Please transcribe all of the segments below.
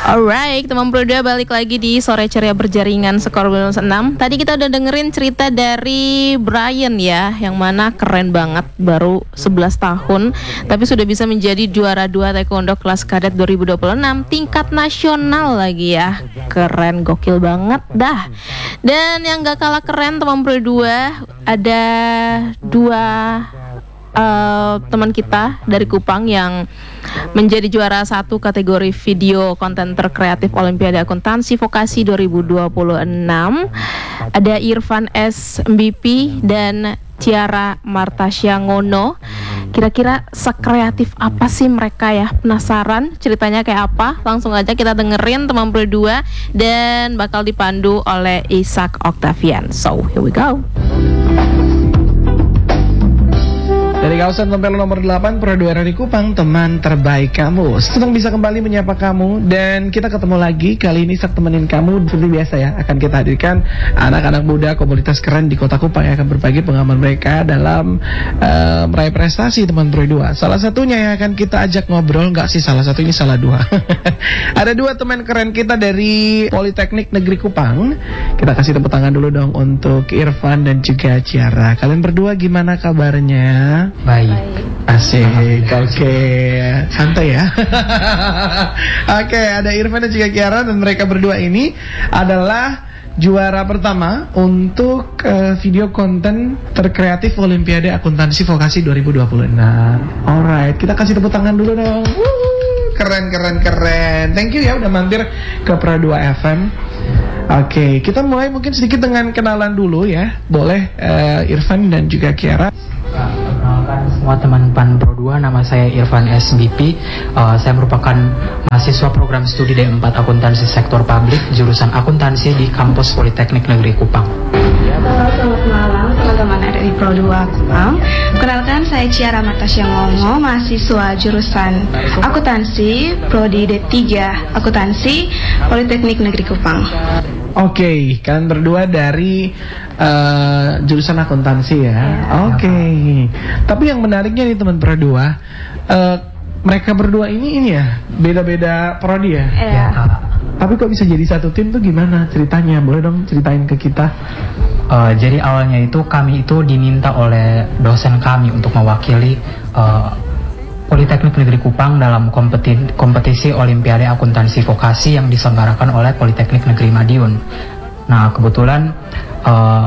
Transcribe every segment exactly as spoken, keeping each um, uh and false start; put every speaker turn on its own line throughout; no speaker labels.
Alright, teman Proda balik lagi di Sore Ceria Berjaringan Skor Bonus enam. Tadi kita udah dengerin cerita dari Brian ya, yang mana keren banget, baru sebelas tahun tapi sudah bisa menjadi juara dua Taekwondo kelas kadet dua ribu dua puluh enam tingkat nasional lagi ya. Keren, gokil banget dah. Dan yang gak kalah keren teman Proda, ada dua Uh, teman kita dari Kupang yang menjadi juara satu kategori video konten terkreatif Olimpiade Akuntansi Vokasi dua ribu dua puluh enam. Ada Irfan S. M V P dan Ciara Martasya Ngono. Kira-kira sekreatif apa sih mereka ya? Penasaran ceritanya kayak apa? Langsung aja kita dengerin teman berdua, dan bakal dipandu oleh Ishak Octavian. So here we go.
Dari kawasan Tempel nomor delapan, Prodo R R I Kupang, teman terbaik kamu. Senang bisa kembali menyapa kamu, dan kita ketemu lagi. Kali ini Sak temenin kamu seperti biasa ya. Akan kita hadirkan anak-anak muda komunitas keren di kota Kupang yang akan berbagi pengalaman mereka dalam uh, meraih prestasi teman Prodo. Salah satunya yang akan kita ajak ngobrol, nggak sih salah satu, ini salah dua. Ada dua teman keren kita dari Politeknik Negeri Kupang. Kita kasih tepuk tangan dulu dong untuk Irfan dan juga Ciara. Kalian berdua gimana kabarnya?
Baik.
Asik, oke, okay. Santai ya. Oke, okay, ada Irfan dan juga Ciara, dan mereka berdua ini adalah juara pertama untuk uh, video konten terkreatif Olimpiade Akuntansi Vokasi dua ribu dua puluh enam. Alright, kita kasih tepuk tangan dulu dong. Woo, keren, keren, keren. Thank you ya udah mampir ke Pro dua F M. Oke, okay, kita mulai mungkin sedikit dengan kenalan dulu ya. Boleh uh, Irfan dan juga Ciara.
Perkenalkan semua teman Pan Pro dua, nama saya Irfan S. B P. uh, Saya merupakan mahasiswa program studi D empat Akuntansi Sektor Publik, jurusan Akuntansi di kampus Politeknik Negeri Kupang.
Selamat malam teman-teman R R I Pro dua Kupang. Kenalkan, saya Ciara Martasya Ngono, mahasiswa jurusan Akuntansi Prodi D tiga Akuntansi Politeknik Negeri Kupang.
Oke, okay, kalian berdua dari uh, jurusan akuntansi ya. Oke. Okay. Tapi yang menariknya nih teman berdua, uh, mereka berdua ini ini ya beda-beda prodi ya.
Iya.
Tapi kok bisa jadi satu tim tuh gimana ceritanya? Boleh dong ceritain ke kita.
Uh, jadi awalnya itu kami itu diminta oleh dosen kami untuk mewakili uh, Politeknik Negeri Kupang dalam kompetisi, kompetisi Olimpiade Akuntansi Vokasi yang diselenggarakan oleh Politeknik Negeri Madiun. Nah, kebetulan uh,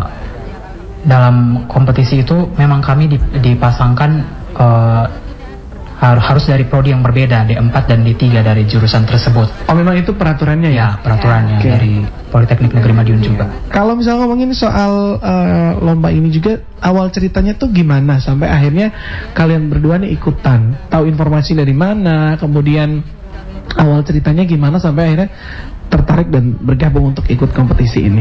dalam kompetisi itu memang kami dipasangkan uh, harus dari prodi yang berbeda, D empat dan D tiga dari jurusan tersebut.
Oh, memang itu peraturannya ya?
Ya, peraturannya
okay.
Dari Politeknik Negeri Madiun juga.
Kalau misalnya ngomongin soal uh, lomba ini juga, awal ceritanya tuh gimana sampai akhirnya kalian berdua nih ikutan? Tahu informasi dari mana? Kemudian awal ceritanya gimana sampai akhirnya tertarik dan bergabung untuk ikut kompetisi ini?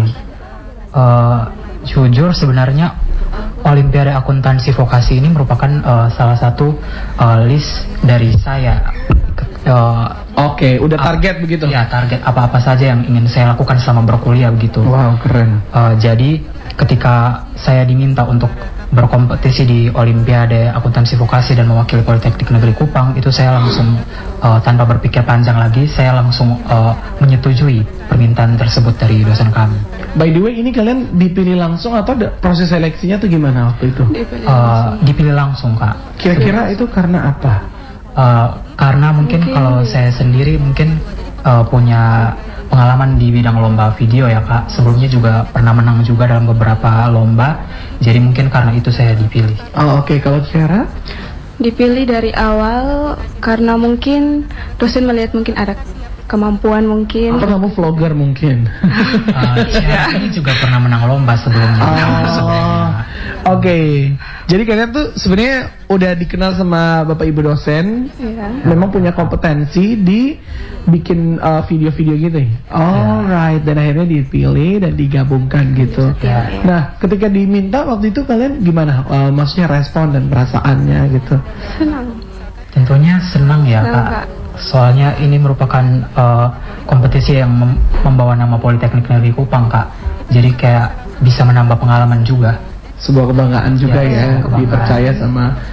Uh, jujur sebenarnya Olimpiade Akuntansi Vokasi ini merupakan uh, salah satu uh, list dari saya. Uh,
Oke, okay, udah target ap- begitu?
Ya, target apa-apa saja yang ingin saya lakukan selama berkuliah begitu.
Wow, keren.
Uh, jadi ketika saya diminta untuk berkompetisi di Olimpiade Akuntansi Vokasi dan mewakili Politeknik Negeri Kupang, itu saya langsung uh, tanpa berpikir panjang lagi, saya langsung uh, menyetujui permintaan tersebut dari dosen kami.
By the way, ini kalian dipilih langsung atau proses seleksinya tuh gimana waktu itu?
Dipilih
uh,
langsung.
Dipilih langsung, Kak.
Kira-kira itu karena apa?
Uh, karena mungkin
okay.
kalau saya sendiri mungkin uh, punya pengalaman di bidang lomba video ya, Kak. Sebelumnya juga pernah menang juga dalam beberapa lomba. Jadi mungkin karena itu saya dipilih.
Oh, oke. Okay. Kalau Ciara?
Dipilih dari awal karena mungkin dosen melihat mungkin ada kemampuan mungkin.
Atau kamu vlogger mungkin?
Uh, Ciara ini juga pernah menang lomba sebelumnya.
Oh, oke. Okay. Jadi kalian tuh sebenarnya udah dikenal sama Bapak Ibu dosen,
yeah.
Memang punya kompetensi di bikin uh, video-video gitu ya. Alright, dan akhirnya dipilih dan digabungkan gitu.
Yeah.
Nah, ketika diminta waktu itu kalian gimana? Uh, maksudnya respon dan perasaannya gitu?
Senang.
Tentunya senang ya,
Senang,
Kak.
Kak.
Soalnya ini merupakan uh, kompetisi yang mem- membawa nama Politeknik Negeri Kupang, Kak. Jadi kayak bisa menambah pengalaman juga.
Sebuah kebanggaan juga
ya,
ya,
kebanggaan.
Dipercaya sama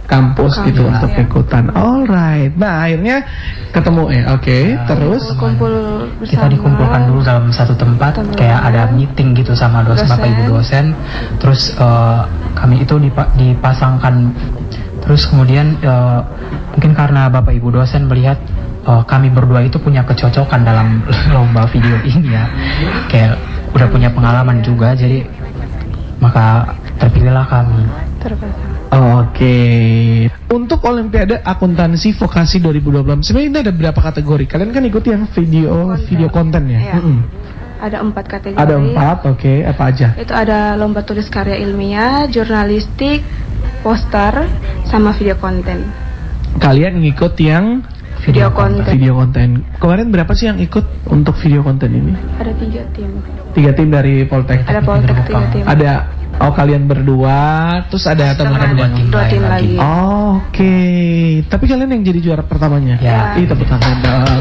kampus
Kampus,
gitu
ya.
untuk ikutan. Alright. Nah akhirnya ketemu ya, oke.
Ya.
Terus
Kumpul bersama.
Kita dikumpulkan dulu dalam satu tempat,
Tempat.
kayak ada meeting gitu sama dosen,
Dosen.
bapak ibu dosen. Terus eh, kami itu dipa- dipasangkan. Terus kemudian eh, mungkin karena bapak ibu dosen melihat eh, kami berdua itu punya kecocokan dalam lomba video ini ya, kayak udah punya pengalaman juga, jadi maka terpilihlah kami.
Terpasang.
Oke. Untuk Olimpiade Akuntansi Vokasi dua ribu dua puluh enam, sebenarnya ini ada berapa kategori? Kalian kan ikut yang video
Konten.
video konten ya?
Iya.
Mm-mm.
Ada empat kategori.
Ada empat, oke. Apa aja?
Itu ada lomba tulis karya ilmiah, jurnalistik, poster, sama video konten.
Kalian ngikut yang
Video konten.
video konten. Kemarin berapa sih yang ikut untuk video konten ini?
Ada tiga tim.
Tiga tim dari Poltek.
Ada Poltek tiga tim.
Ada oh kalian berdua, terus ada teman
Ada dua
teman.
tim
Dua
lain
tim
lagi.
lagi.
Oh, oke. Tapi kalian yang jadi juara pertamanya?
Ya.
Ih, tepuk tangan dong.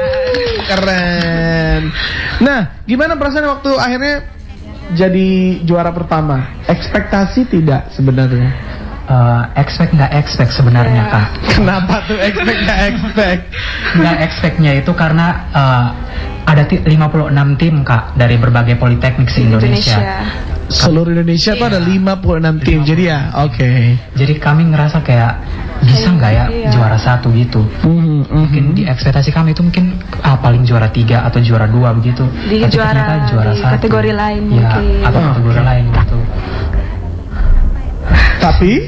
Keren. Nah, gimana perasaan waktu akhirnya jadi juara pertama? Ekspektasi tidak sebenarnya?
Eh, expect nggak expect sebenarnya
Ya.
kak.
Kenapa tuh expect nggak expect?
Nggak expectnya itu karena eh, ada ti- lima puluh enam tim kak dari berbagai politeknik se Indonesia.
Seluruh Indonesia tuh ada lima puluh enam tim, jadi ya, oke.
Jadi kami ngerasa kayak bisa nggak ya
Iya.
juara satu gitu.
Mhm, mhm.
Mungkin di ekspektasi kami itu mungkin ah, paling juara tiga atau juara dua begitu.
Di
Tapi
juara-
ternyata juara
di
satu.
kategori lain
Ya,
mungkin.
atau
Oh,
kategori
oke.
lain gitu.
Tapi,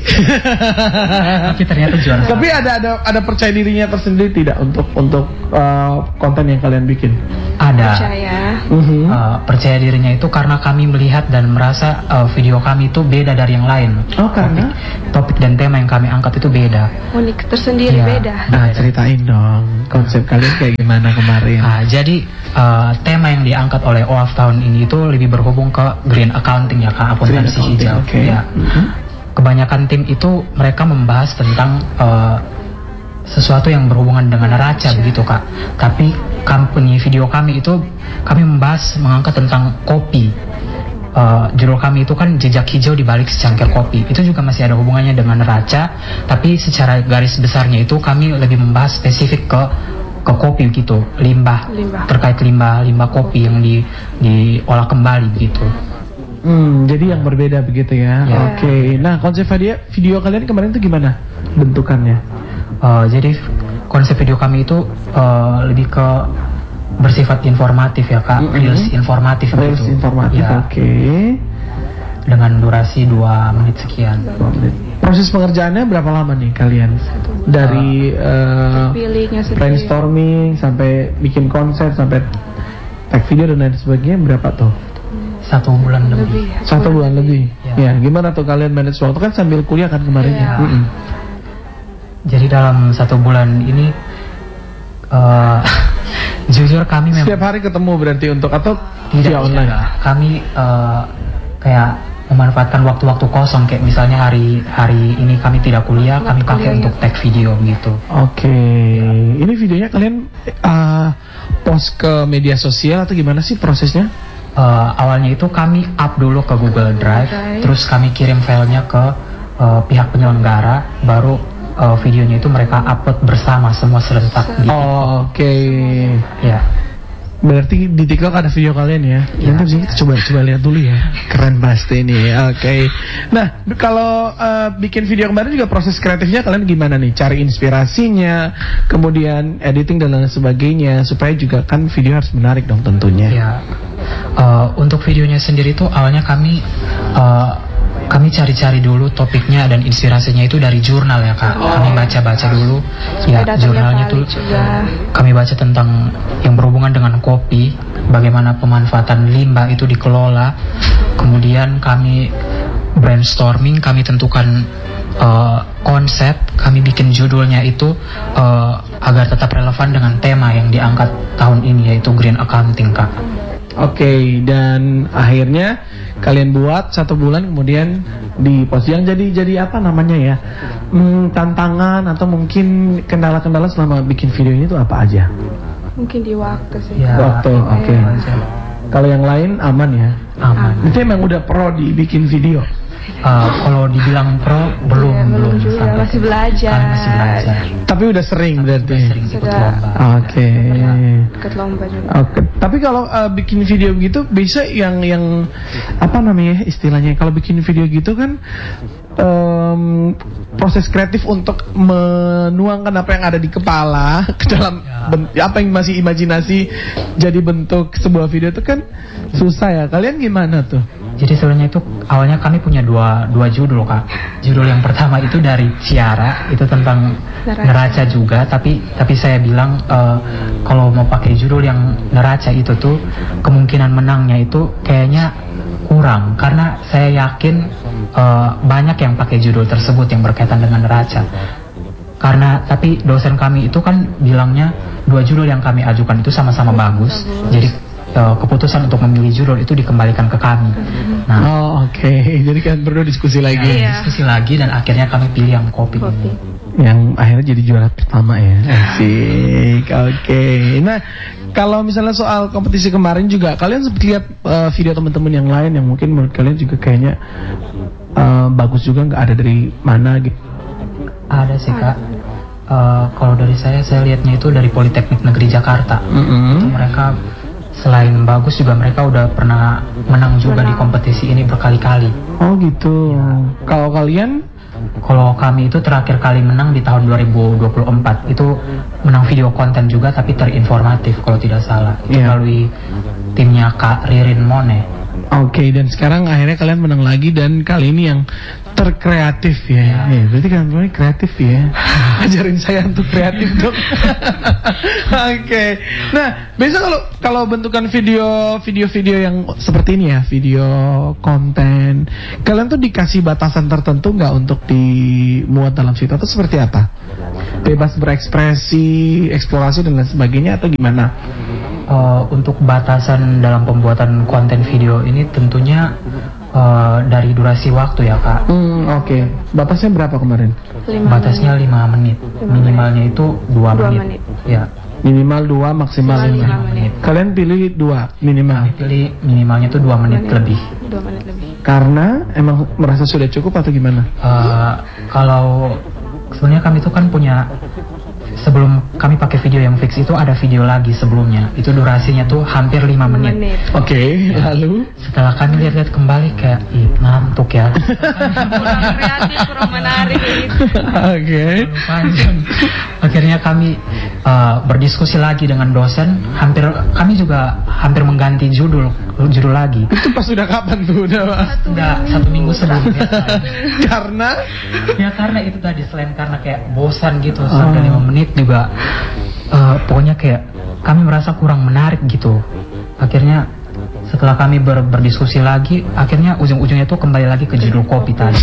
Tapi ternyata juara
tapi ada ada ada percaya dirinya tersendiri tidak untuk untuk uh, konten yang kalian bikin?
ada.
Percaya.
Mhm.
Eh, percaya dirinya itu karena kami melihat dan merasa eh, video kami itu beda dari yang lain.
Oh, karena?
Topik dan tema yang kami angkat itu beda.
Unik tersendiri
Iya.
beda.
Nah, ceritain dong konsep kalian kayak gimana kemarin?
Ah, jadi eh, tema yang diangkat oleh O A F tahun ini itu lebih berhubung ke green accounting ya kak, akuntansi
Green accounting,
hijau.
oke.
Ya.
Mhm.
Kebanyakan tim itu mereka membahas tentang eh, sesuatu yang berhubungan dengan neraca begitu kak. Tapi company video kami itu kami membahas mengangkat tentang kopi. Eh, judul kami itu kan jejak hijau di balik secangkir kopi. Itu juga masih ada hubungannya dengan neraca, tapi secara garis besarnya itu kami lebih membahas spesifik ke ke kopi gitu, limbah,
Limbah.
terkait limbah limbah kopi yang di diolah kembali begitu.
Hmm, jadi yang berbeda begitu ya.
Ya.
Oke. Nah, konsep video video kalian kemarin itu gimana bentukannya?
Uh, jadi konsep video kami itu uh, lebih ke bersifat informatif ya kak,
Mm-mm.
reels informatif
Reels
gitu.
informatif,
Ya,
oke.
dengan durasi dua menit sekian.
Proses pengerjaannya berapa lama nih kalian? Dari uh,
Pilihnya sendiri.
brainstorming sampai bikin konsep sampai tag video dan lain sebagainya berapa tuh?
Satu bulan lebih.
Lebih.
Satu bulan lebih.
Ya.
Ya, gimana tuh kalian manage waktu kan sambil kuliah kan kemarin ya?
Iya.
Mm-mm.
Jadi dalam satu bulan ini uh, jujur kami memang
Setiap hari ketemu berarti untuk atau
tidak
via online?
tidak. Kami uh, kayak memanfaatkan waktu-waktu kosong, kayak misalnya hari hari ini kami tidak kuliah,
Nggak
kami pakai
kuliah,
untuk
ya.
tag video gitu.
Oke, ini videonya kalian uh, post ke media sosial atau gimana sih prosesnya?
Uh, awalnya itu kami up dulu ke Google Drive,
Drive.
terus kami kirim filenya ke uh, pihak penyelenggara, baru uh, videonya itu mereka upload bersama semua serentak di
Oh, oke.
ya.
Berarti di TikTok ada video kalian ya?
Iya.
Nanti kita coba coba lihat dulu ya. Keren pasti ini. Oke. Nah, kalau uh, bikin video kemarin juga proses kreatifnya kalian gimana nih? Cari inspirasinya, kemudian editing dan lain sebagainya supaya juga kan video harus menarik dong tentunya.
Ya. Uh, untuk videonya sendiri tuh awalnya kami uh, kami cari-cari dulu topiknya dan inspirasinya itu dari jurnal ya kak. Kami baca-baca dulu ya
Datanya
jurnalnya tuh.
valid juga.
Kami baca tentang yang berhubungan dengan kopi, bagaimana pemanfaatan limbah itu dikelola. Kemudian kami brainstorming, kami tentukan uh, konsep, kami bikin judulnya itu uh, agar tetap relevan dengan tema yang diangkat tahun ini, yaitu green accounting kak.
Oke, dan akhirnya kalian buat satu bulan kemudian di post yang jadi jadi apa namanya ya? Hmm, tantangan atau mungkin kendala-kendala selama bikin video ini tuh apa aja?
Mungkin di waktu sih.
Ya,
Waktu, oke.
Iya.
Kalau yang lain aman ya?
Aman.
Itu emang udah pro di bikin video.
uh, kalau dibilang pro belum
Ya, belum juga,
sampai
masih
ke-
belajar.
kami masih belajar.
Tapi udah sering berarti.
Sering ikut
Sudah.
lomba.
Oke.
Pernah ikut lomba juga.
Oke, tapi kalau uh, bikin video begitu bisa yang yang apa namanya istilahnya? Kalau bikin video gitu kan em, proses kreatif untuk menuangkan apa yang ada di kepala ke dalam
Ya.
ben- apa yang masih imajinasi jadi bentuk sebuah video itu kan susah ya. Kalian gimana tuh?
Jadi sebenarnya itu awalnya kami punya dua dua judul kak. Judul yang pertama itu dari Ciara, itu tentang
Neraca.
neraca juga. Tapi tapi saya bilang eh, kalau mau pakai judul yang neraca itu tuh kemungkinan menangnya itu kayaknya kurang, karena saya yakin eh, banyak yang pakai judul tersebut yang berkaitan dengan neraca. Karena tapi dosen kami itu kan bilangnya dua judul yang kami ajukan itu sama-sama bagus. Jadi eh, keputusan untuk memilih judul itu dikembalikan ke kami. Nah,
Oh oke, jadi kalian perlu diskusi lagi.
Iya.
diskusi lagi dan akhirnya kami pilih yang kopi.
Kopi.
Yang akhirnya jadi juara pertama ya. Asik. Oke. Nah, kalau misalnya soal kompetisi kemarin juga kalian sempat lihat uh, video teman-teman yang lain yang mungkin menurut kalian juga kayaknya uh, bagus juga, nggak ada dari mana gitu.
Ada sih kak. Eh, kalau dari saya, saya lihatnya itu dari Politeknik Negeri Jakarta. Itu mereka selain bagus juga mereka udah pernah menang juga di kompetisi ini berkali-kali.
Oh gitu. Kalau kalian
Kalau kami itu terakhir kali menang di tahun dua ribu dua puluh empat, itu menang video konten juga tapi terinformatif kalau tidak salah. Itu
Iya.
melalui timnya Kak Ririn Mone.
oke, dan sekarang akhirnya kalian menang lagi dan kali ini yang terkreatif ya. Ya, berarti kalian berdua ini kreatif ya. Ajarin saya untuk kreatif dong. Oke. Nah, biasa kalau kalau bentukan video video-video yang seperti ini ya, video konten, kalian tuh dikasih batasan tertentu nggak untuk dimuat dalam situ atau seperti apa? Bebas berekspresi, eksplorasi dan lain sebagainya atau gimana?
Eh, untuk batasan dalam pembuatan konten video ini tentunya eh, dari durasi waktu ya kak.
Hmm, oke. Batasnya berapa kemarin?
Lima
Batasnya lima menit, minimalnya itu dua
Dua
menit.
menit.
Ya,
Minimal dua, maksimal
Maksimal
lima.
lima menit.
Kalian pilih dua minimal.
pilih minimalnya itu dua menit lebih.
Dua menit lebih.
Karena emang merasa sudah cukup atau gimana?
Eh, kalau sebenarnya kami itu kan punya, sebelum kami pakai video yang fix itu ada video lagi sebelumnya. Itu durasinya tuh hampir lima
Lima
menit.
menit.
Oke, lalu
Setelah kami lihat-lihat kembali kayak, ih ngantuk ya.
Kurang kreatif, kurang menarik gitu.
oke.
Terlalu panjang. Akhirnya kami uh, berdiskusi lagi dengan dosen. Hampir kami juga hampir mengganti judul judul lagi.
Itu pas sudah kapan tuh udah?
Udah satu minggu sebelumnya.
Karena
Ya karena itu tadi, selain karena kayak bosan gitu sampai lima menit juga, uh, pokoknya kayak kami merasa kurang menarik gitu. Akhirnya setelah kami ber- berdiskusi lagi, akhirnya ujung-ujungnya tuh kembali lagi ke judul kopi tadi.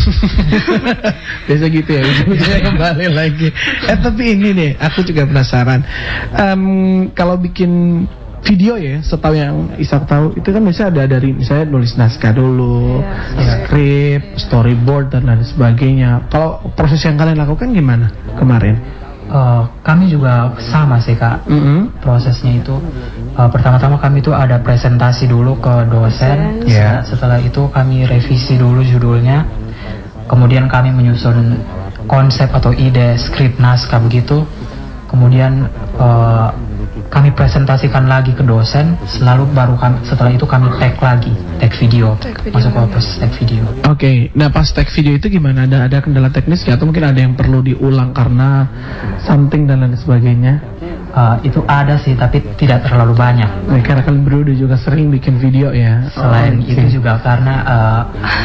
biasa gitu ya, ujung-ujungnya kembali lagi. Eh tapi ini nih, aku juga penasaran. Em, kalau bikin video ya, setahu yang Ishak tahu, itu kan biasanya ada dari misalnya nulis naskah dulu,
Iya.
skrip, storyboard dan lain sebagainya. Kalau proses yang kalian lakukan gimana kemarin?
Uh, kami juga sama sih kak.
Mm-hmm.
Prosesnya itu uh, pertama-tama kami itu ada presentasi dulu ke dosen.
Ya.
Setelah itu kami revisi dulu judulnya, kemudian kami menyusun konsep atau ide skrip naskah begitu, kemudian uh, kami presentasikan lagi ke dosen, selalu baru kami, setelah itu kami tag lagi, tag video,
Tag video.
masuk ke proses tag video.
Oke, nah pas tag video itu gimana? Ada ada kendala teknis nggak? Atau mungkin ada yang perlu diulang karena something dan lain sebagainya?
Uh, itu ada sih, tapi tidak terlalu banyak.
Nah, karena kalian berdua juga sering bikin video ya.
Selain
Oh,
itu
oke.
juga karena uh,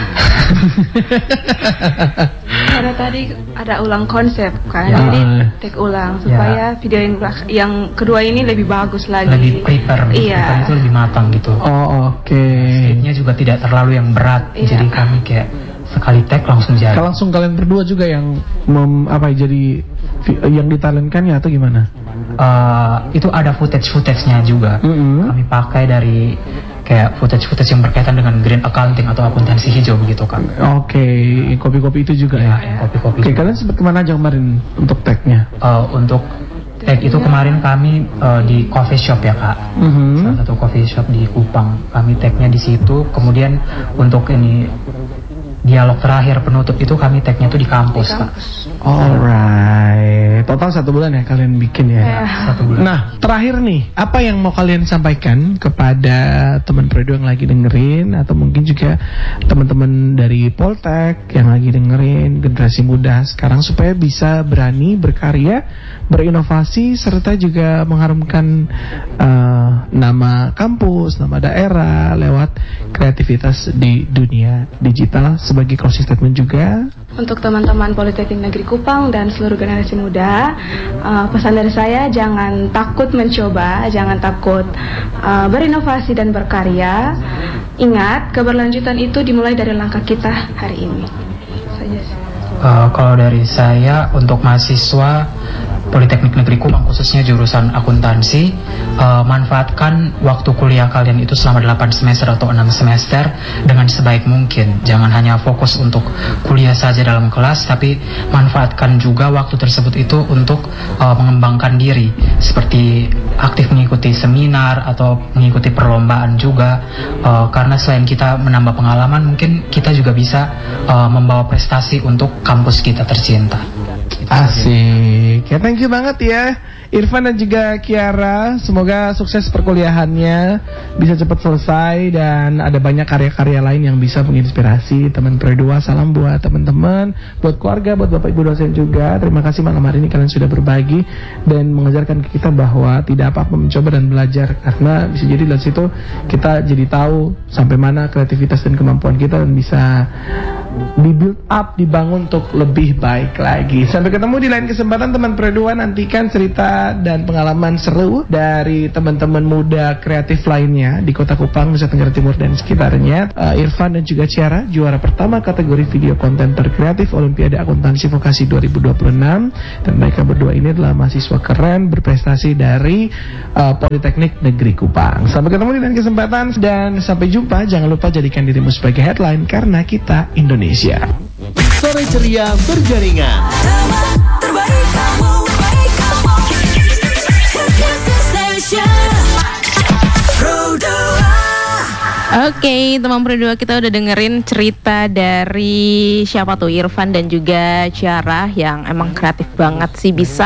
Karena tadi ada ulang konsep kan,
Ya.
jadi take ulang supaya video yang belak- yang kedua ini lebih bagus lagi.
lebih prepare, prepare
Iya.
itu lebih matang gitu.
Oh oke.
Skripnya juga tidak terlalu yang berat,
Iya.
jadi kami kayak sekali tag langsung jadi.
Kalau langsung kalian berdua juga yang mem, apa jadi vi- yang ditalentkan ya atau gimana?
Uh, itu ada footage-footage-nya juga.
Mm-mm.
Kami pakai dari kayak footage-footage yang berkaitan dengan green accounting atau akuntansi hijau begitu kan.
Oke, kopi-kopi itu juga ya.
Yang kopi-kopi.
Oke,
juga.
kalian sempat kemana aja kemarin untuk tagnya?
Uh, untuk tag itu kemarin kami uh, di coffee shop ya kak.
Mhm.
Salah satu coffee shop di Kupang. Kami tagnya di situ. Kemudian untuk ini dialog terakhir penutup itu kami tag-nya tuh di kampus, Kak.
Alright, total satu bulan ya kalian bikin ya.
Ya.
Satu bulan.
Nah, terakhir nih, apa yang mau kalian sampaikan kepada teman Proedu yang lagi dengerin, atau mungkin juga teman-teman dari Poltek yang lagi dengerin, generasi muda sekarang, supaya bisa berani berkarya, berinovasi, serta juga mengharumkan uh, nama kampus, nama daerah lewat kreativitas di dunia digital, sebagai closing statement juga.
Untuk teman-teman Politeknik Negeri Kupang dan seluruh generasi muda, uh, pesan dari saya, jangan takut mencoba, jangan takut uh, berinovasi dan berkarya. Ingat, keberlanjutan itu dimulai dari langkah kita hari ini. Saja sih.
Uh, kalau dari saya, untuk mahasiswa Politeknik Negeri Kupang khususnya jurusan akuntansi, uh, manfaatkan waktu kuliah kalian itu selama delapan semester atau enam semester dengan sebaik mungkin. Jangan hanya fokus untuk kuliah saja dalam kelas, tapi manfaatkan juga waktu tersebut itu untuk uh, mengembangkan diri, seperti aktif mengikuti seminar atau mengikuti perlombaan juga, uh, karena selain kita menambah pengalaman, mungkin kita juga bisa uh, membawa prestasi untuk kampus kita tercinta.
Asik. Ya, thank you banget ya Irfan dan juga Kiara. Semoga sukses perkuliahannya, bisa cepat selesai, dan ada banyak karya-karya lain yang bisa menginspirasi teman Proedu. Salam buat teman-teman, buat keluarga, buat Bapak Ibu dosen juga. Terima kasih malam hari ini kalian sudah berbagi dan mengajarkan ke kita bahwa tidak apa-apa mencoba dan belajar, karena bisa jadi dari situ kita jadi tahu sampai mana kreativitas dan kemampuan kita, dan bisa di-build up, dibangun untuk lebih baik lagi. Sampai ketemu di lain kesempatan teman Proedu. Nantikan cerita dan pengalaman seru dari teman-teman muda kreatif lainnya di Kota Kupang, Nusa Tenggara Timur dan sekitarnya. uh, Irfan dan juga Ciara, juara pertama kategori video konten terkreatif Olimpiade Akuntansi Vokasi dua ribu dua puluh enam. Dan mereka berdua ini adalah mahasiswa keren berprestasi dari uh, Politeknik Negeri Kupang. Sampai ketemu di lain kesempatan, dan sampai jumpa. Jangan lupa jadikan dirimu sebagai headline, karena kita Indonesia.
Sore ceria berjaringan.
Terbaik kamu, baik kamu.
Oke, teman Proedu, kita udah dengerin cerita dari siapa tuh, Irfan dan juga Ciara, yang emang kreatif banget sih, bisa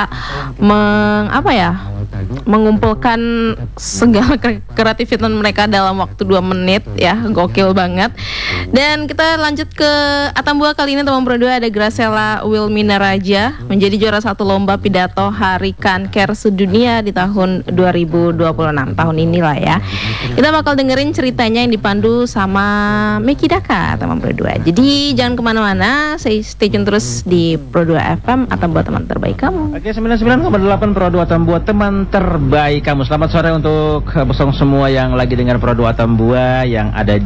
meng apa ya mengumpulkan segala kreativitas mereka dalam waktu dua menit ya, gokil banget. Dan kita lanjut ke Atambua. Kali ini teman Proedu ada Graciela Wilmina Raja menjadi juara satu lomba pidato Hari Kanker Sedunia di tahun dua ribu dua puluh enam, tahun inilah ya. Kita bakal dengerin ceritanya yang dipandu sama Meki Daka, teman Proedu. Jadi jangan kemana-mana, stay, stay tune terus di Proedu F M, Atambua teman terbaik kamu.
Oke, sembilan puluh sembilan koma delapan Proedu Atambua, teman terbaik kamu. Selamat sore untuk bosong semua yang lagi dengar Proedu Atambua, yang ada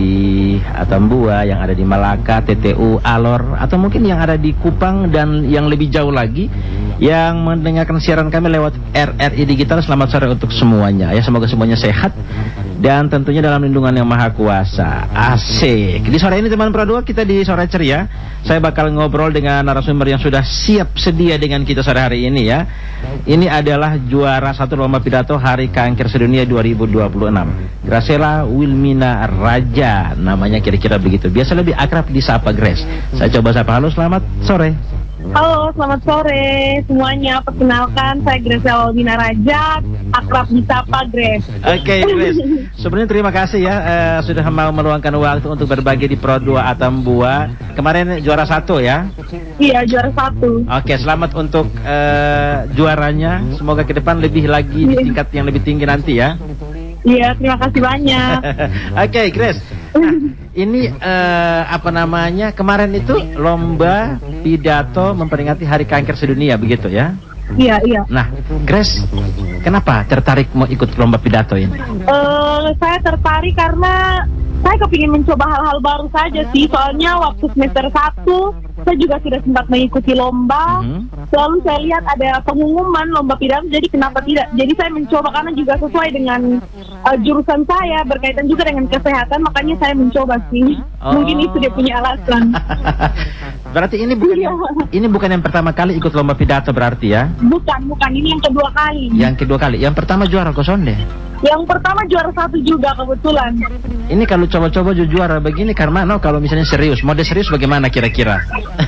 di Atambua, yang ada di Malaka, T T U, Alor, atau mungkin yang ada di Kupang dan yang lebih jauh lagi yang mendengarkan siaran kami lewat R R I Digital. Selamat sore untuk semuanya ya, semoga semuanya sehat dan tentunya dalam lindungan yang maha kuasa. Asik. Di sore ini teman Proedu, kita di sore ceria, saya bakal ngobrol dengan narasumber yang sudah siap sedia dengan kita sore hari ini ya. Ini adalah juara satu lomba pidato Hari Kanker Sedunia dua ribu dua puluh enam, Graciela Wilmina Raja namanya, kira-kira begitu. Biasa lebih akrab disapa Grace. Saya coba sapa. Halo, selamat sore.
Halo, selamat sore semuanya. Perkenalkan, saya Graciela Wilmina Raja, akrab disapa Grace.
Oke, okay, Grace. Sebenarnya terima kasih ya uh, sudah mau meluangkan waktu untuk berbagi di Proedu Atambua. Kemarin juara satu ya?
Iya, juara satu.
Oke, okay, selamat untuk uh, juaranya. Semoga ke depan lebih lagi di tingkat yang lebih tinggi nanti ya.
Iya, terima kasih banyak.
Oke, okay, Grace. Nah, ini uh, apa namanya, kemarin itu lomba pidato memperingati Hari Kanker Sedunia, begitu ya?
Iya, iya.
Nah, Grace, kenapa tertarik mau ikut lomba pidato ini?
Uh, saya tertarik karena saya kepingin mencoba hal-hal baru saja sih. Soalnya waktu semester satu saya juga sudah sempat mengikuti lomba.
Mhm.
Lalu saya lihat ada pengumuman lomba pidato, jadi kenapa tidak? Jadi saya mencoba karena juga sesuai dengan uh, jurusan saya, berkaitan juga dengan kesehatan, makanya saya mencoba sih.
Oh.
Mungkin itu dia punya alasan.
Berarti ini bukan yang, ini bukan yang pertama kali ikut lomba pidato berarti ya?
Bukan, bukan. Ini yang kedua kali.
Yang kedua kali. Yang pertama juara kosonde.
Yang pertama juara satu juga kebetulan.
Ini kalau coba-coba ju- juara begini karena no, kalau misalnya serius, mode serius bagaimana kira-kira?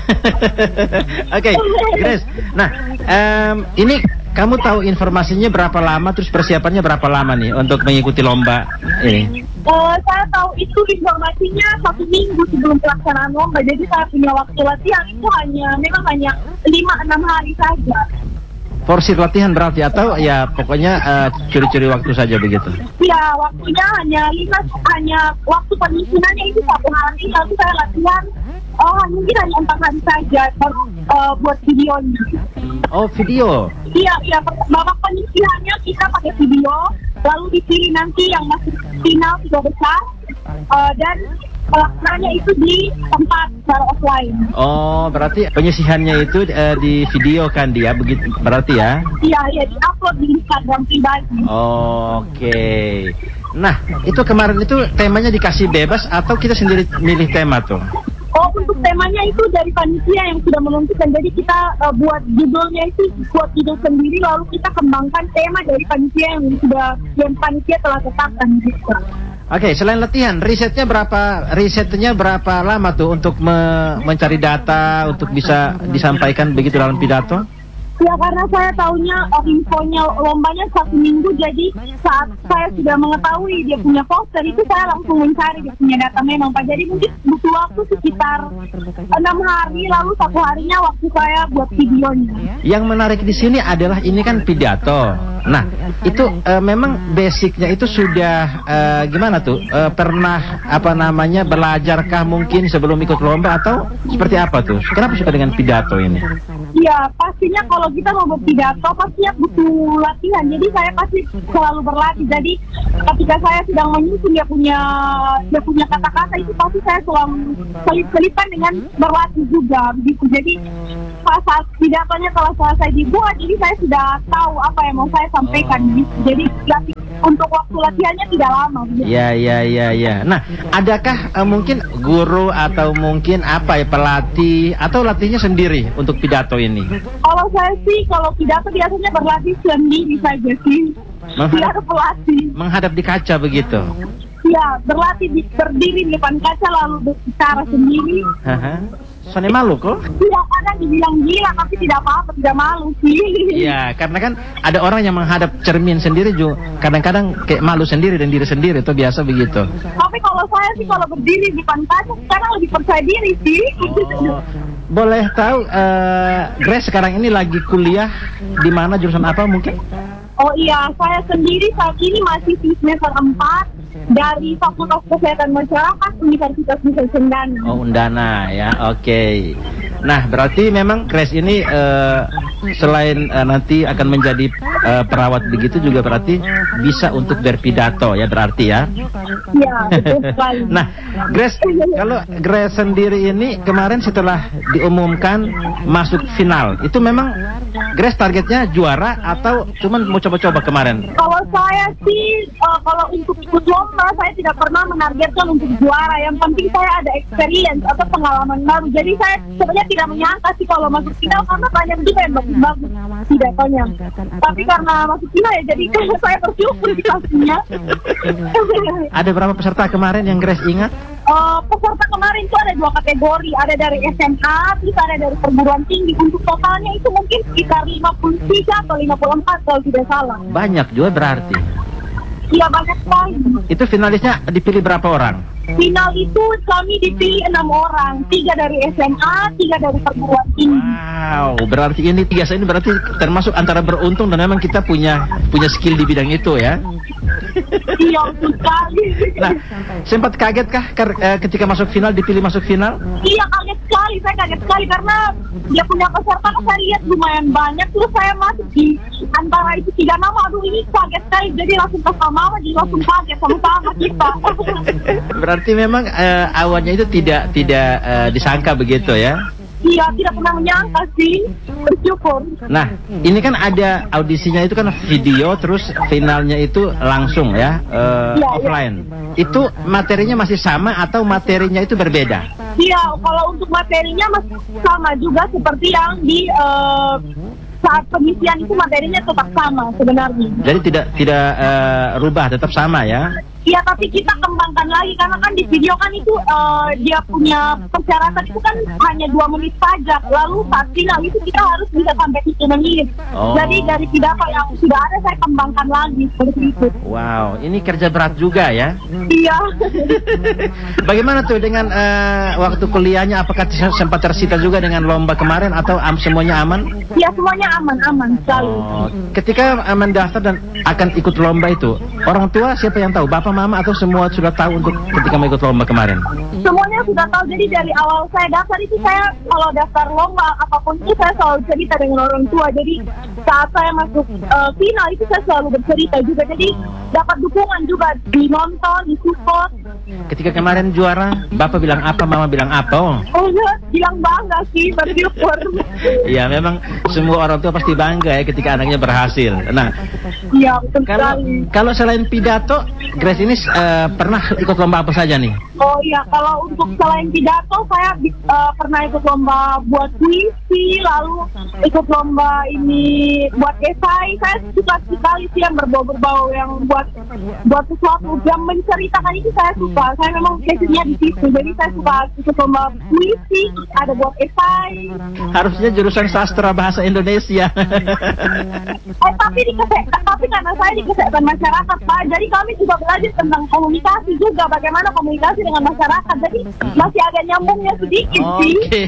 Oke, Grace. Nah, em, ini kamu tahu informasinya berapa lama, terus persiapannya berapa lama nih untuk mengikuti lomba ini?
Eh, saya tahu itu informasinya satu minggu sebelum pelaksanaan lomba. Jadi saya punya waktu latihan itu hanya memang hanya lima enam hari saja.
Porsi latihan berarti atau ya pokoknya eh, curi-curi waktu saja begitu?
Ya, waktunya hanya lima, hanya waktu penyusunannya itu satu hari, lalu saya latihan oh mungkin hanya empat hari saja uh, buat videonya.
Oh, video?
Iya, iya, babak penyusunannya kita pakai video, lalu dipilih nanti yang masuk final tiga besar, uh, dan pelaksanaannya itu di tempat secara offline.
Oh, berarti penyisihannya itu eh, di video kan dia begitu berarti ya?
Iya, iya, di-upload di Instagram pribadi.
Oke. Nah, itu kemarin itu temanya dikasih bebas atau kita sendiri milih tema tuh?
Oh, untuk temanya itu dari panitia yang sudah menentukan. Jadi kita uh, buat judulnya itu buat judul sendiri, lalu kita kembangkan tema dari panitia yang sudah yang panitia telah tetapkan gitu.
Oke, selain latihan, risetnya berapa? Risetnya berapa lama tuh untuk me- mencari data untuk bisa disampaikan begitu dalam pidato?
Ya, karena saya tahunya uh, infonya lombanya satu minggu, jadi saat saya sudah mengetahui dia punya poster itu saya langsung mencari dia punya data memang Pak. Jadi mungkin butuh waktu sekitar enam hari, lalu satu harinya waktu saya buat videonya.
Yang menarik di sini adalah ini kan pidato. Nah, itu eh, memang basicnya itu sudah eh, gimana tuh? Eh, pernah apa namanya belajarkah mungkin sebelum ikut lomba atau seperti apa tuh? Kenapa suka dengan pidato ini?
Ya, pastinya kalau kita mau berpidato pastinya butuh latihan. Jadi saya pasti selalu berlatih. Jadi ketika saya sedang menyusun dia punya dia punya kata-kata itu pasti saya selalu selip-selipan dengan berlatih juga begitu. Jadi pas saat pidatonya kalau selesai dibuat, jadi saya sudah tahu apa yang mau saya sampaikan. Gitu. Jadi latih, untuk waktu latihannya tidak lama. Gitu.
Ya, ya, ya, ya. Nah, adakah eh, mungkin guru atau mungkin apa ya pelatih atau latihnya sendiri untuk pidato ini?
Kalau saya sih, kalau pidato biasanya berlatih sendiri saja sih. Tidak ada pelatih.
Menghadap di kaca begitu?
Ya, berlatih di, berdiri di depan kaca lalu berbicara sendiri.
Haha. Soalnya malu kok?
Tidak, kadang dibilang gila, tapi tidak apa-apa, tidak malu sih.
Iya, karena kan ada orang yang menghadap cermin sendiri juga kadang-kadang kayak malu sendiri dan diri sendiri, itu biasa begitu.
Tapi kalau saya sih, kalau berdiri di depan kaca, sekarang lebih percaya diri sih.
Oh, boleh tahu, uh, Grace sekarang ini lagi kuliah di mana, jurusan apa mungkin?
Oh iya, saya sendiri saat ini masih di semester empat dari Fakultas Kesehatan Masyarakat Universitas Nusa Cendana.
Oh, Undana ya, oke. Nah, berarti memang Grace ini uh, selain uh, nanti akan menjadi uh, perawat begitu juga berarti bisa untuk berpidato ya berarti ya.
Iya, betul sekali.
Nah, Grace, kalau Grace sendiri ini kemarin setelah diumumkan masuk final, itu memang Grace targetnya juara atau cuman mau coba-coba kemarin?
Kalau saya sih, uh, kalau untuk ikut lomba, saya tidak pernah menargetkan untuk juara. Yang penting saya ada experience atau pengalaman baru. Jadi saya sebenarnya tidak menyangka sih kalau masuk final, karena banyak juga yang bagus-bagus pidatonya. Tapi karena masuk final ya, jadi saya bersyukur di kelasnya.
Ada berapa peserta kemarin yang Grace ingat?
Uh, peserta kemarin itu ada dua kategori, ada dari S M A, terus ada dari perguruan tinggi. Untuk totalnya itu mungkin sekitar lima puluh tiga atau lima puluh empat kalau tidak salah.
Banyak juga berarti.
Iya, banyak sekali.
Itu finalisnya dipilih berapa orang?
Final itu kami dipilih enam orang, tiga dari S M A, tiga dari perguruan tinggi.
Wow, berarti ini tiga ini berarti termasuk antara beruntung dan memang kita punya punya skill di bidang itu ya.
Iya, betul sekali.
Nah, sempat kaget kah ketika masuk final, dipilih masuk final?
Iya, kaget sekali, saya kaget sekali karena dia punya peserta, saya lihat lumayan banyak, terus saya masuk di antara itu tiga nama, aduh ini kaget sekali, jadi langsung ke sama mama, jadi langsung kaget sama-sama kita.
Berarti memang uh, awalnya itu tidak tidak uh, disangka begitu ya?
Iya, tidak pernah menyangka sih, bersyukur.
Nah, ini kan ada audisinya itu kan video, terus finalnya itu langsung ya, eh,
Iya,
offline. Itu materinya masih sama atau materinya itu berbeda?
Iya, kalau untuk materinya masih sama juga seperti yang di eh, saat pengisian itu materinya tetap sama sebenarnya.
Jadi tidak tidak eh, rubah, tetap sama ya?
Iya, tapi kita kembangkan lagi karena kan di video kan itu eh, dia punya persyaratan itu kan hanya dua menit saja. Lalu saat final itu kita harus bisa sampai tiga menit.
Oh.
Jadi dari pidato yang sudah ada saya kembangkan lagi seperti itu.
Wow, ini kerja berat juga ya?
Iya.
Bagaimana tuh dengan eh, waktu kuliahnya? Apakah sempat tersita juga dengan lomba kemarin atau am semuanya aman?
Iya, semuanya aman-aman selalu.
Oh, ketika eh, mendaftar dan akan ikut lomba itu, orang tua siapa yang tahu? Bapak, mama atau semua sudah tahu untuk ketika mau ikut lomba kemarin?
Semuanya sudah tahu. Jadi dari awal saya daftar itu saya kalau daftar lomba apapun itu saya selalu cerita dengan orang tua. Jadi saat saya masuk uh, final itu saya selalu bercerita juga. Jadi dapat dukungan juga, dinonton, disupport.
Ketika kemarin juara, bapak bilang apa, mama bilang apa? Oh,
Oh ya, bilang bangga sih, bersyukur.
iya, memang semua orang tua pasti bangga ya ketika anaknya berhasil. Nah,
Iya, betul
kalau
sekali.
kalau selain pidato, Grace ini eh, pernah ikut lomba apa saja nih?
Oh iya, kalau untuk selain pidato saya uh, pernah ikut lomba buat puisi, lalu ikut lomba ini buat esai. Saya suka sekali sih yang berbau-berbau, yang buat buat sesuatu yang menceritakan itu saya suka. Saya memang passionnya di situ, jadi saya suka ikut lomba puisi, ada buat esai.
Harusnya jurusan sastra bahasa Indonesia.
Eh tapi di kesehatan, tapi karena saya di kesehatan masyarakat Pak, jadi kami juga belajar tentang komunikasi juga, bagaimana komunikasi dengan masyarakat. Jadi masih agak nyambungnya sedikit sih.
Oke.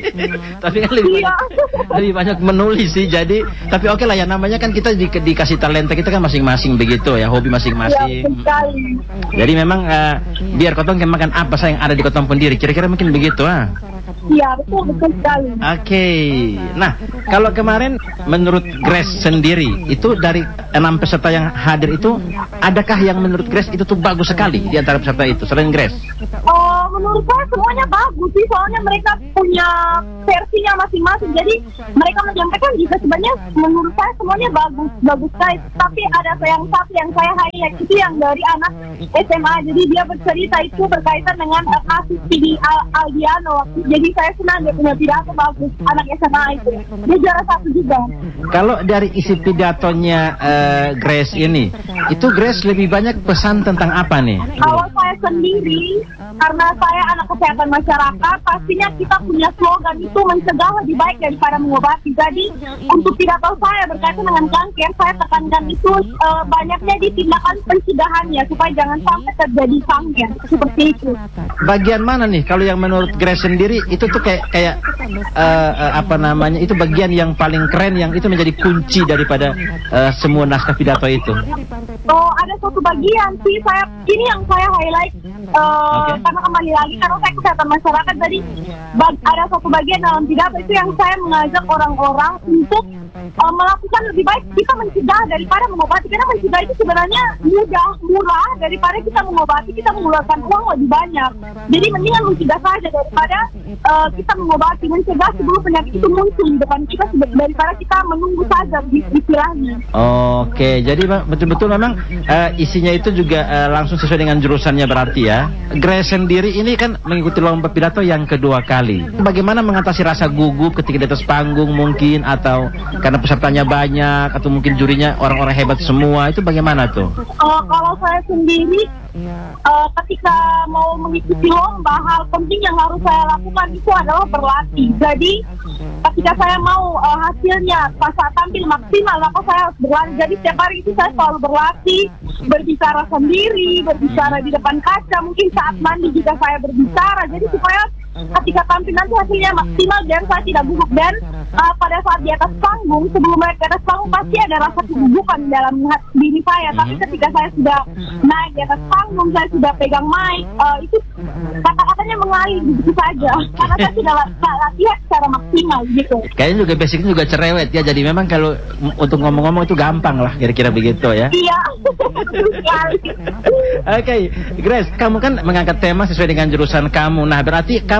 Tapi kan lebih
Iya.
banyak, lebih banyak menulis sih. Jadi, tapi oke lah ya, namanya kan kita di, dikasih talenta kita kan masing-masing begitu ya, hobi
Iya,
masing-masing.
betul sekali.
Jadi memang eh, biar kotong kemakan apa saya yang ada di kotong pendiri, kira-kira mungkin begitu ah.
Iya, betul, betul sekali.
Oke. Nah, kalau kemarin menurut Grace sendiri itu dari enam peserta yang hadir itu, adakah yang menurut Grace itu tuh bagus sekali di antara peserta itu selain Grace?
Oh, menurut saya semuanya bagus sih, soalnya mereka punya versinya masing-masing. Jadi mereka menyampaikan juga sebenarnya menurut saya semuanya bagus, bagus sekali. Tapi ada yang satu yang saya highlight itu yang dari anak S M A. Jadi dia bercerita itu berkaitan dengan uh, kasus Vidi Al- Aldiano. Jadi saya senang dia punya pidato bagus, anak S M A itu. Dia juara satu juga.
Kalau dari isi pidatonya eh, Grace ini, itu Grace lebih banyak pesan tentang apa nih?
Kalau saya sendiri, karena saya anak kesehatan masyarakat, pastinya kita punya slogan itu mencegah lebih baik daripada mengobati. Jadi untuk pidato saya berkaitan dengan kanker, saya tekankan itu eh, banyaknya di tindakan pencegahannya supaya jangan sampai terjadi kanker seperti itu.
Bagian mana nih kalau yang menurut Grace sendiri itu tuh kayak kayak eh, eh, apa namanya, itu bagian yang paling keren yang itu menjadi kunci daripada eh, semua naskah pidato itu?
Oh, ada satu bagian sih saya ini yang saya highlight eh,
Oke.
karena kembali lagi karena saya kesehatan masyarakat, jadi bag- ada satu bagian dalam pidato itu yang saya mengajak orang-orang untuk eh, melakukan lebih baik kita mencegah daripada mengobati, karena mencegah itu sebenarnya mudah, murah, daripada kita mengobati kita mengeluarkan uang lebih banyak. Jadi mendingan mencegah saja daripada eh, kita mengobati, mencegah sebelum penyakit itu muncul di depan kita sebe- daripada kita menunggu saja di istilahnya.
Oke, jadi Bang, betul-betul memang eh, isinya itu juga eh, langsung sesuai dengan jurusannya berarti ya. Grace sendiri ini kan mengikuti lomba pidato yang kedua kali. Bagaimana mengatasi rasa gugup ketika di atas panggung mungkin, atau karena pesertanya banyak, atau mungkin jurinya orang-orang hebat semua, itu bagaimana tuh?
Uh, kalau saya sendiri uh, ketika mau mengikuti lomba, hal penting yang harus saya lakukan itu adalah berlatih. Jadi ketika saya mau uh, hasilnya pas saat tampil maksimal, maka saya harus berlatih. Jadi setiap hari itu saya selalu berlatih, berbicara sendiri, berbicara di depan kaca, mungkin saat mandi juga saya berbicara. Jadi supaya ketika tampil nanti hasilnya maksimal dan saya tidak gugup. Dan uh, pada saat di atas panggung, sebelum naik ke atas panggung pasti ada rasa kegugupan dalam hat- diri saya. Tapi ketika saya sudah naik di atas panggung, saya sudah pegang mic, uh, itu kata-katanya mengalir begitu saja. Karena saya sudah lat- latihan secara maksimal gitu.
Kayaknya juga basicnya juga cerewet ya, jadi memang kalau m- untuk ngomong-ngomong itu gampang lah, kira-kira begitu ya.
Iya, betul sekali.
Oke, Grace, kamu kan mengangkat tema sesuai dengan jurusan kamu. Nah, berarti kamu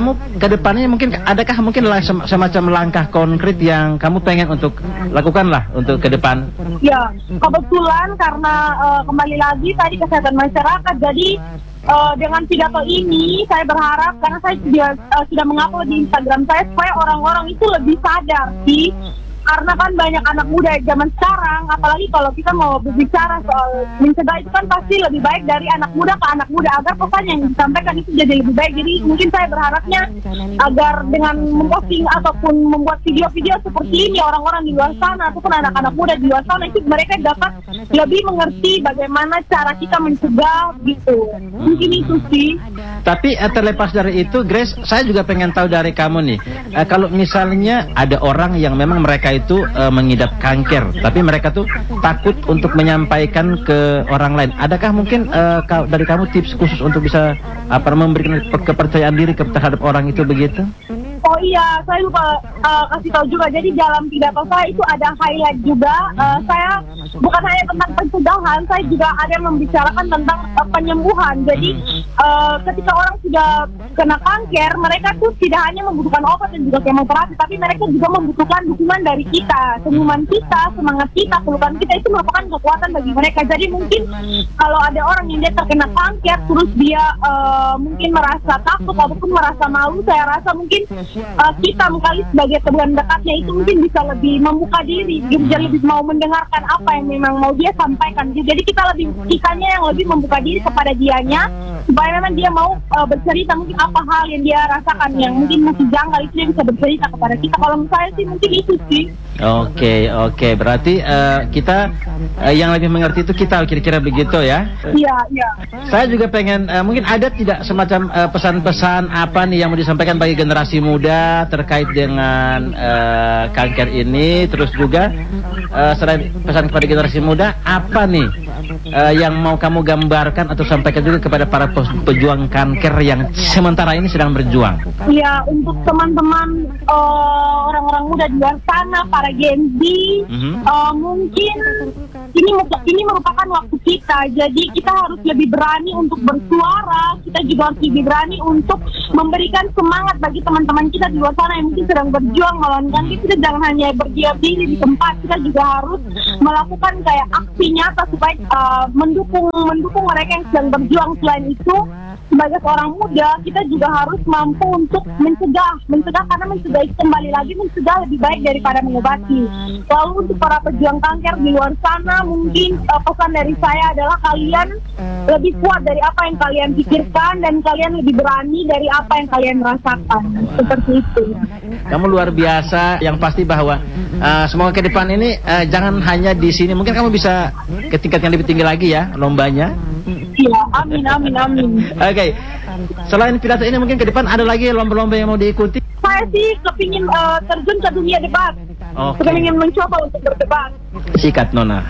kamu ke depannya mungkin adakah mungkin lah sem- semacam langkah konkret yang kamu pengen untuk lakukan lah untuk ke depan?
Ya, kebetulan karena uh, kembali lagi tadi kesehatan masyarakat, jadi uh, dengan pidato ini saya berharap, karena saya sudah, uh, sudah mengupload di Instagram saya supaya orang-orang itu lebih sadar sih. Karena kan banyak anak muda zaman sekarang, apalagi kalau kita mau berbicara soal mencegah itu kan pasti lebih baik dari anak muda ke anak muda, agar pesan yang disampaikan itu jadi lebih baik. Jadi mungkin saya berharapnya agar dengan memposting ataupun membuat video-video seperti ini, orang-orang di luar sana ataupun anak-anak muda di luar sana itu mereka dapat lebih mengerti bagaimana cara kita mencegah gitu. Mungkin itu sih.
Tapi eh, terlepas dari itu, Grace, saya juga pengen tahu dari kamu nih, eh, kalau misalnya ada orang yang memang mereka itu uh, mengidap kanker, tapi mereka tuh takut untuk menyampaikan ke orang lain. Adakah mungkin uh, ka- dari kamu tips khusus untuk bisa apa memberikan kepercayaan diri terhadap orang itu begitu?
Oh iya, saya lupa uh, kasih tahu juga. Jadi dalam pidato saya itu ada highlight juga. Uh, saya bukan hanya tentang pencegahan, saya juga ada yang membicarakan tentang uh, penyembuhan. Jadi uh, ketika orang sudah kena kanker, mereka tuh tidak hanya membutuhkan obat dan juga kemoterapi, tapi mereka juga membutuhkan dukungan dari kita, senyuman kita, semangat kita, pelukan kita itu merupakan kekuatan bagi mereka. Jadi mungkin kalau ada orang yang dia terkena kanker, terus dia uh, mungkin merasa takut ataupun merasa malu, saya rasa mungkin Uh, kita mungkin sebagai teman dekatnya itu mungkin bisa lebih membuka diri, bisa lebih mau mendengarkan apa yang memang mau dia sampaikan. Jadi kita lebih, kitanya yang lebih membuka diri kepada dianya, supaya memang dia mau uh, bercerita mungkin apa hal yang dia rasakan yang mungkin masih janggal, itu dia bisa bercerita kepada kita. Kalau misalnya sih mungkin itu sih.
Oke, okay, oke. Okay. Berarti uh, kita uh, yang lebih mengerti itu kita, kira-kira begitu ya?
Iya, iya.
Saya juga pengen, uh, mungkin ada tidak semacam uh, pesan-pesan apa nih yang mau disampaikan bagi generasi muda terkait dengan uh, kanker ini, terus juga uh, selain pesan kepada generasi muda, apa nih uh, yang mau kamu gambarkan atau sampaikan juga kepada para pejuang kanker yang sementara ini sedang berjuang?
Iya, untuk teman-teman uh, orang-orang muda di luar sana, para Gen Z, mm-hmm. uh, mungkin ini ini merupakan waktu kita. Jadi kita harus lebih berani untuk bersuara. Kita juga harus lebih berani untuk memberikan semangat bagi teman-teman kita di luar sana yang mungkin sedang berjuang melawan kanker. Kita jangan hanya berdiam diri di tempat. Kita juga harus melakukan kayak aksi nyata supaya uh, mendukung mendukung mereka yang sedang berjuang. Selain itu, sebagai seorang muda, kita juga harus mampu untuk mencegah, mencegah karena mencegah itu kembali lagi mencegah lebih baik daripada mengobati. Lalu untuk para pejuang kanker di luar sana, mungkin uh, pesan dari saya adalah kalian lebih kuat dari apa yang kalian pikirkan dan kalian lebih berani dari apa yang kalian rasakan. Seperti itu.
Kamu luar biasa. Yang pasti bahwa uh, semoga ke depan ini uh, jangan hanya di sini. Mungkin kamu bisa ke tingkat yang lebih tinggi lagi ya lombanya.
Iya, amin, amin, amin.
Oke, okay. Selain pidato ini mungkin ke depan ada lagi lomba-lomba yang mau diikuti?
Saya sih kepingin uh, terjun ke dunia debat.
Okay.
Kepingin mencoba untuk berdebat.
Sikat Nona.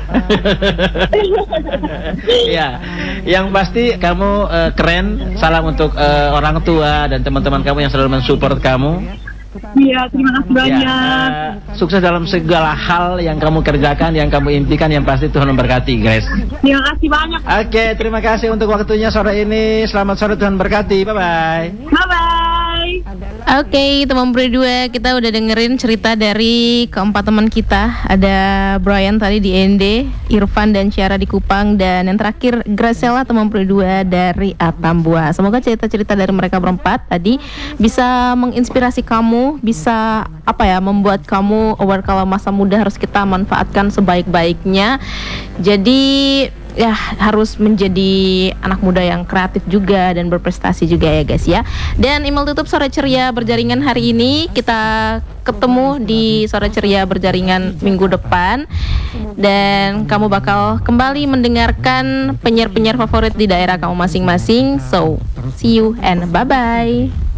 Ya, yang pasti kamu uh, keren. Salam untuk uh, orang tua dan teman-teman kamu yang selalu mensupport kamu.
Iya, terima kasih banyak.
Ya, uh, sukses dalam segala hal yang kamu kerjakan, yang kamu impikan, yang pasti Tuhan memberkati, Grace.
Terima kasih banyak.
Oke, okay, terima kasih untuk waktunya sore ini. Selamat sore, Tuhan berkati. Bye-bye.
Bye-bye.
Oke, okay, teman berdua, kita udah dengerin cerita dari keempat teman kita. Ada Brian tadi di N D, Irfan dan Ciara di Kupang, dan yang terakhir Graciela, teman berdua dari Atambua. Semoga cerita-cerita dari mereka berempat tadi bisa menginspirasi kamu, bisa apa ya, membuat kamu aware kalau masa muda harus kita manfaatkan sebaik-baiknya. Jadi ya harus menjadi anak muda yang kreatif juga dan berprestasi juga ya guys ya. Dan email tutup Sore Ceria Berjaringan hari ini. Kita ketemu di Sore Ceria Berjaringan minggu depan, dan kamu bakal kembali mendengarkan penyiar-penyiar favorit di daerah kamu masing-masing. So see you and bye bye.